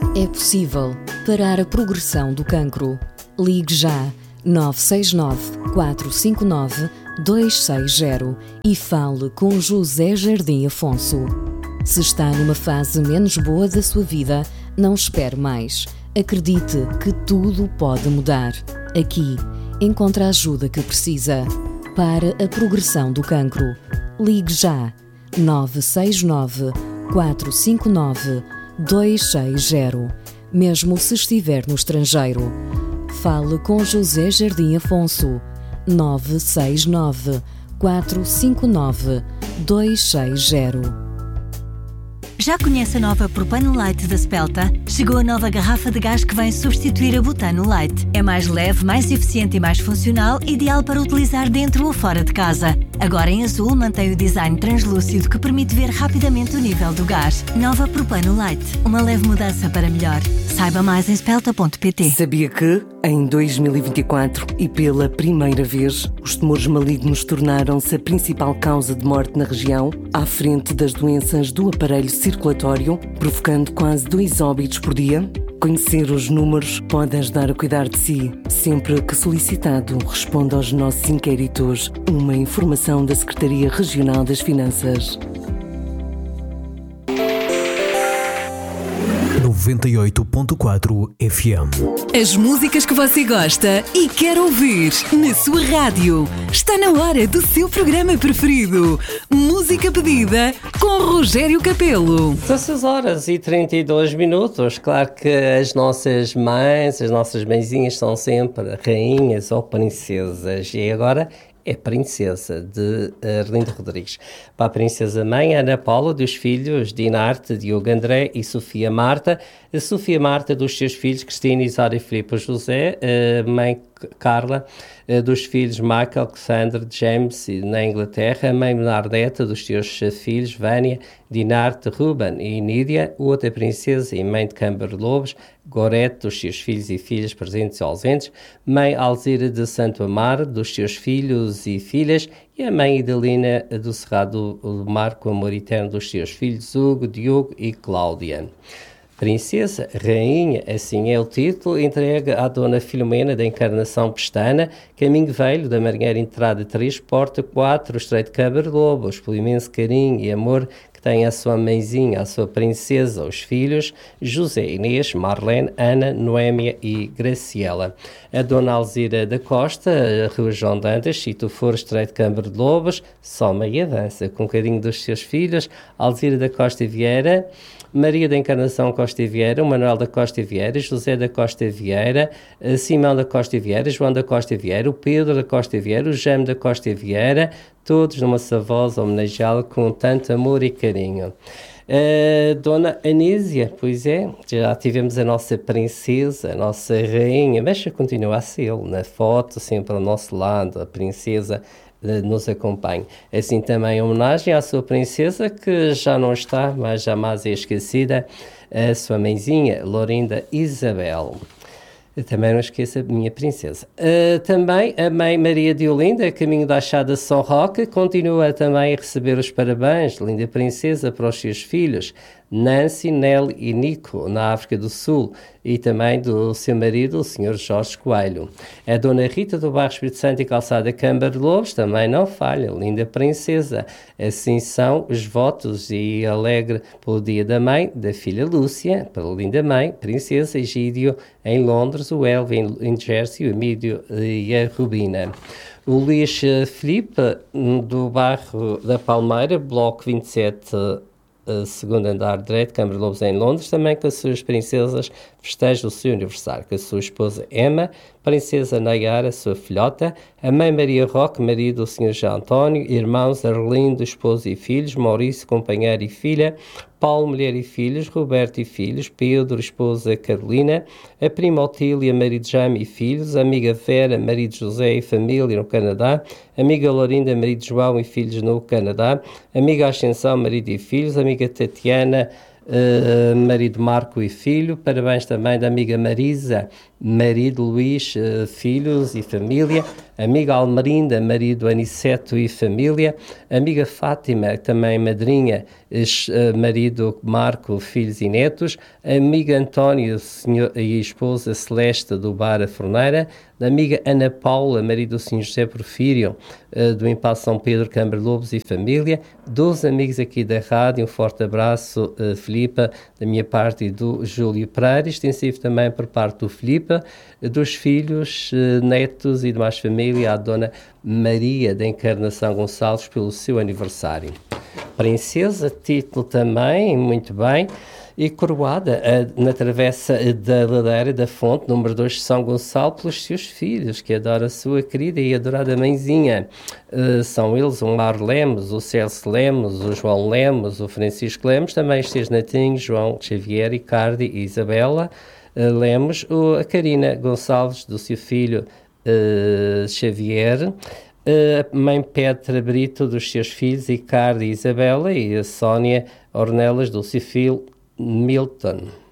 É possível parar a progressão do cancro. Ligue já 969 459 260 e fale com José Jardim Afonso. Se está numa fase menos boa da sua vida, não espere mais. Acredite que tudo pode mudar. Aqui encontra a ajuda que precisa. Para a progressão do cancro, ligue já 969 459 260, mesmo se estiver no estrangeiro. Fale com José Jardim Afonso, 969 459 260. Já conhece a nova Propano Light da Spelta? Chegou a nova garrafa de gás que vem substituir a Butano Light. É mais leve, mais eficiente e mais funcional, ideal para utilizar dentro ou fora de casa. Agora em azul mantém o design translúcido que permite ver rapidamente o nível do gás. Nova Propano Light, uma leve mudança para melhor. Saiba mais em spelta.pt. Sabia que, em 2024 e pela primeira vez, os tumores malignos tornaram-se a principal causa de morte na região, à frente das doenças do aparelho circulatório, provocando quase 2 óbitos por dia? Conhecer os números pode ajudar a cuidar de si. Sempre que solicitado, responda aos nossos inquéritos. Uma informação da Secretaria Regional das Finanças. 98.4 FM. As músicas que você gosta e quer ouvir na sua rádio. Está na hora do seu programa preferido. Música pedida com Rogério Capelo. 16 horas e 32 minutos. Claro que as nossas mães, as nossas mãezinhas são sempre rainhas ou princesas. E agora é Princesa, de Arlindo Rodrigues. Para a Princesa Mãe, Ana Paula, dos filhos Dinarte, Diogo André e Sofia Marta. A Sofia Marta, dos seus filhos Cristina, Isário, Filipe e José. Mãe Carla, dos filhos Michael, Alexandre, James, na Inglaterra. A mãe Bernadette, dos seus filhos Vânia, Dinarte, Ruben e Nídia. Outra princesa e mãe de Câmara Lobos, Gorete, dos seus filhos e filhas presentes e ausentes. Mãe Alzira de Santo Amaro, dos seus filhos e filhas. E a mãe Idalina do Cerrado do Mar, com amor eterno, dos seus filhos Hugo, Diogo e Cláudia. Princesa, Rainha, assim é o título, entregue à Dona Filomena da Encarnação Pestana, Caminho Velho, da Marinheira Entrada 3, Porta 4, Estreito de Câmara Lobos, pelo imenso carinho e amor que tem a sua mãezinha, a sua princesa, os filhos José, Inês, Marlene, Ana, Noémia e Graciela. A Dona Alzira da Costa, Rua João Dantas, se tu for Estreito de Câmara de Lobos, só meia dança, com carinho dos seus filhos, Alzira da Costa Vieira, Maria da Encarnação Costa Vieira, Manuel da Costa Vieira, José da Costa Vieira, Simão da Costa Vieira, João da Costa Vieira, o Pedro da Costa Vieira, o Jaime da Costa Vieira, todos numa savosa homenageá-la com tanto amor e carinho. Dona Anísia, pois é, já tivemos a nossa princesa, a nossa rainha, mas continua a ser na foto, sempre ao nosso lado, a princesa nos acompanhe. Assim também homenagem à sua princesa, que já não está, mas jamais é esquecida, a sua mãezinha, Lorinda Isabel. Também não esqueça a minha princesa. Também a mãe Maria de Olinda, a caminho da Achada São Roque, continua também a receber os parabéns, linda princesa, para os seus filhos, Nancy, Nelly e Nico, na África do Sul, e também do seu marido, o Sr. Jorge Coelho. A Dona Rita do Bairro Espírito Santo e Calçada Câmara de Lobos também não falha, linda princesa. Assim são os votos e alegre pelo Dia da Mãe, da filha Lúcia, pela linda mãe, princesa Egídio, em Londres, o Elvin em Jersey, o Emílio e a Rubina. O Luís Filipe, do bairro da Palmeira, bloco 27, segundo andar direito, Câmara de Lobos em Londres, também com as suas princesas festeja o seu aniversário, com a sua esposa Emma, princesa Nayara, sua filhota, a mãe Maria Roque, marido do Sr. João António, irmãos Arlindo, esposo e filhos, Maurício, companheiro e filha, Paulo, mulher e filhos, Roberto e filhos, Pedro, esposa Carolina, a prima Otília, marido Jaime e filhos, a amiga Vera, marido José e família no Canadá, amiga Lorinda, marido João e filhos no Canadá, amiga Ascensão, marido e filhos, amiga Tatiana, marido Marco e filho. Parabéns também da amiga Marisa, marido Luís, filhos e família. Amiga Almerinda, marido Aniceto e família. Amiga Fátima, também madrinha, marido Marco, filhos e netos. Amiga António e esposa Celeste do Bar A Forneira. Da amiga Ana Paula, marido do Sr. José Porfírio, do Impasse São Pedro, Câmara Lobos e família. 12 amigos aqui da rádio, um forte abraço, Filipa, da minha parte, e do Júlio Pereira, extensivo também por parte do Filipa, dos filhos, netos e demais família, à Dona Maria da Encarnação Gonçalves, pelo seu aniversário. Princesa, título também, muito bem, e coroada na travessa da ladeira da fonte, número 2 de São Gonçalo, pelos seus filhos, que adora a sua querida e adorada mãezinha. São eles o Mar Lemos, o Celso Lemos, o João Lemos, o Francisco Lemos, também os seus netinhos, João Xavier, Ricardo e Isabela Lemos, a Karina Gonçalves, do seu filho Xavier, a mãe Petra Brito, dos seus filhos Ricardo e Isabela, e a Sónia Ornelas, do seu filho Milton.